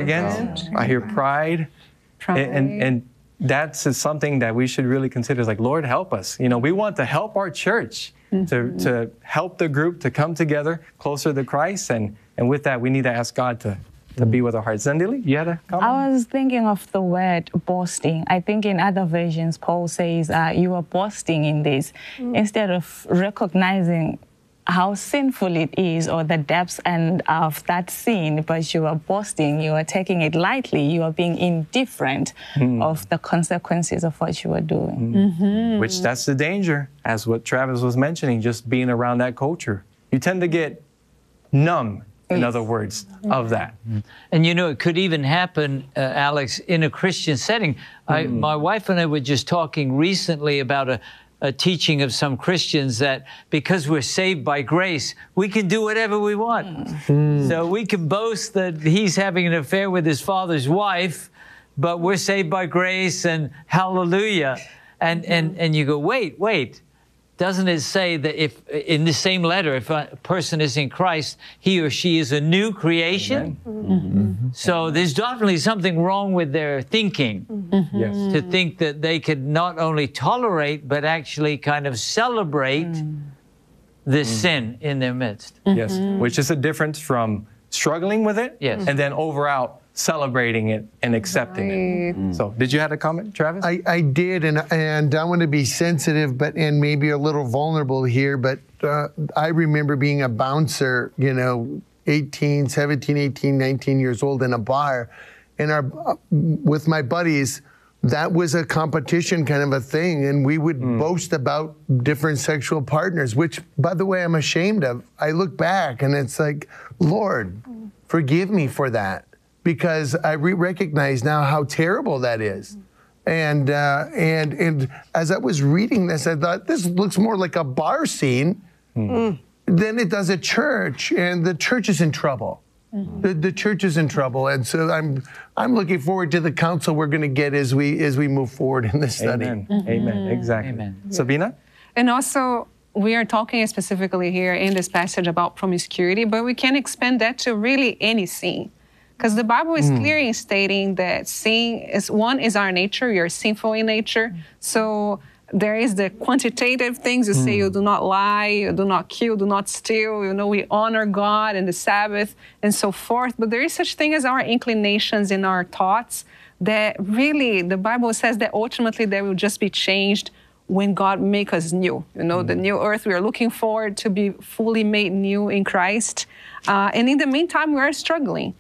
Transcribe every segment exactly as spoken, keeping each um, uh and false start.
arrogance. I hear pride. Pride. And, and, and that's something that we should really consider. Is like, Lord, help us. You know, we want to help our church, mm-hmm. to, to help the group to come together closer to Christ. And, and with that, we need to ask God to, to be with our hearts. Zendili, you had a comment? I was thinking of the word boasting. I think in other versions, Paul says, uh, you are boasting in this. Mm. Instead of recognizing how sinful it is or the depths and of that sin, but you are boasting, you are taking it lightly, you are being indifferent mm. of the consequences of what you are doing. Mm. Mm-hmm. Which that's the danger, as what Travis was mentioning, just being around that culture. You tend to get numb, in other words, of that. And you know, it could even happen, uh, Alex, in a Christian setting. Mm. I, my wife and I were just talking recently about a a teaching of some Christians that because we're saved by grace, we can do whatever we want. Mm. So we can boast that he's having an affair with his father's wife, but we're saved by grace and hallelujah. And, and, and you go, wait, wait. Doesn't it say that if in the same letter, if a person is in Christ, he or she is a new creation? Mm-hmm. So there's definitely something wrong with their thinking. Mm-hmm. Yes. To think that they could not only tolerate, but actually kind of celebrate mm. this mm. sin in their midst. Mm-hmm. Yes, which is a difference from struggling with it yes. and then over out celebrating it and accepting right. it. Mm. So, did you have a comment, Travis? I, I did, and and I want to be sensitive, but and maybe a little vulnerable here. But uh, I remember being a bouncer, you know, eighteen, seventeen, eighteen, nineteen years old in a bar, and our uh, with my buddies. That was a competition kind of a thing, and we would mm. boast about different sexual partners, which, by the way, I'm ashamed of. I look back, and it's like, Lord, forgive me for that. Because I re recognize now how terrible that is. And, uh, and, and as I was reading this, I thought, this looks more like a bar scene mm. than it does a church. And the church is in trouble. Mm-hmm. the, the church is in trouble. And so I'm, I'm looking forward to the counsel we're going to get as we, as we move forward in this study. Amen. Mm-hmm. Amen. Exactly. Amen. Sabina? And also, we are talking specifically here in this passage about promiscuity, but we can expand that to really any sin. Because the Bible is mm. clear in stating that sin is, one is our nature, we are sinful in nature. So there is the quantitative things you mm. say, you do not lie, you do not kill, do not steal, you know, we honor God and the Sabbath and so forth. But there is such thing as our inclinations and our thoughts that really the Bible says that ultimately they will just be changed when God make us new. You know, mm. the new earth, we are looking forward to be fully made new in Christ. Uh, and in the meantime, we are struggling.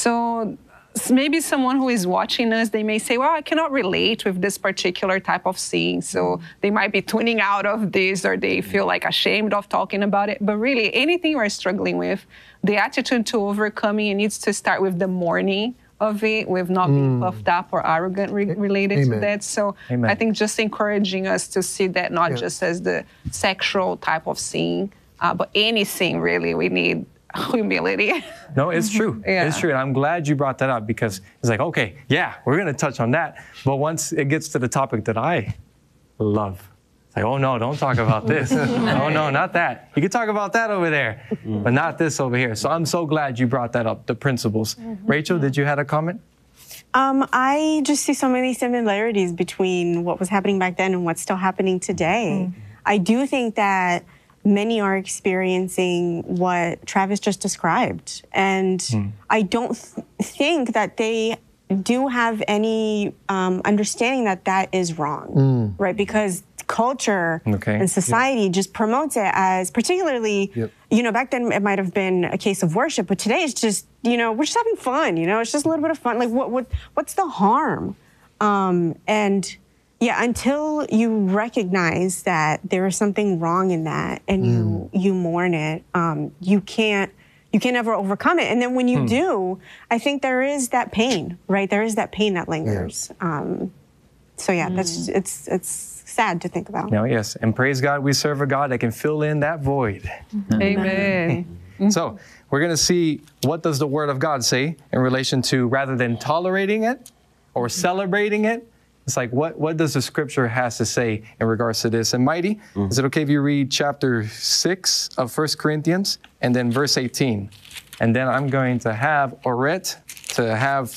So maybe someone who is watching us, they may say, well, I cannot relate with this particular type of sin. So they might be tuning out of this, or they feel like ashamed of talking about it. But really, anything we're struggling with, the attitude to overcoming, it needs to start with the mourning of it, with not mm. being puffed up or arrogant re related Amen. To that. So Amen. I think just encouraging us to see that not yeah. just as the sexual type of sin, uh, but any sin really, we need humility. No, it's true. Yeah. It's true. And I'm glad you brought that up, because it's like, okay, yeah, we're going to touch on that. But once it gets to the topic that I love, it's like, oh no, don't talk about this. Oh no, not that. You can talk about that over there, mm. but not this over here. So I'm so glad you brought that up, the principles. Mm-hmm. Rachel, did you have a comment? Um, I just see so many similarities between what was happening back then and what's still happening today. Mm. I do think that many are experiencing what Travis just described. And mm. I don't th think that they do have any um, understanding that that is wrong, mm. right? Because culture okay. and society yep. just promotes it as, particularly, yep. you know, back then it might have been a case of worship, but today it's just, you know, we're just having fun, you know, it's just a little bit of fun. Like, what, what, what's the harm? Um, and yeah, until you recognize that there is something wrong in that and mm. you, you mourn it, um, you can't, you can never overcome it. And then when you hmm. do, I think there is that pain, right? There is that pain that lingers. Yeah. Um, so yeah, mm. that's, it's, it's sad to think about. No, yes. And praise God, we serve a God that can fill in that void. Mm-hmm. Amen. So we're going to see, what does the Word of God say in relation to, rather than tolerating it or celebrating it, it's like, what, what does the Scripture has to say in regards to this? And Mighty, mm-hmm. is it okay if you read chapter six of First Corinthians and then verse eighteen? And then I'm going to have Oret to have